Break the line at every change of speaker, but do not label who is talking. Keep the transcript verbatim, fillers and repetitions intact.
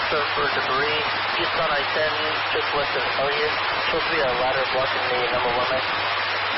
also for debris east on I ten, just west of Elliott. Supposed to be a ladder blocking the number one lane.